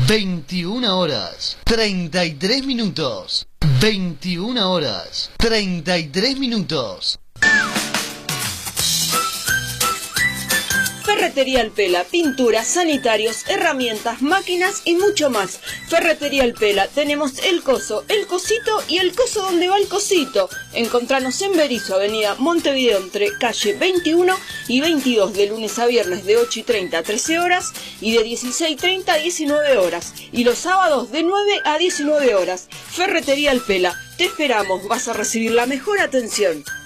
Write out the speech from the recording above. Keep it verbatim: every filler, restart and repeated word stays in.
veintiuna horas, treinta y tres minutos. veintiuna horas, treinta y tres minutos. Ferretería El Pela, pinturas, sanitarios, herramientas, máquinas y mucho más. Ferretería El Pela, tenemos el coso, el cosito y el coso donde va el cosito. Encontranos en Berizo, avenida Montevideo, entre calle veintiuno y veintidós, de lunes a viernes de ocho y treinta a trece horas y de dieciséis y treinta a diecinueve horas. Y los sábados de nueve a diecinueve horas. Ferretería El Pela, te esperamos, vas a recibir la mejor atención.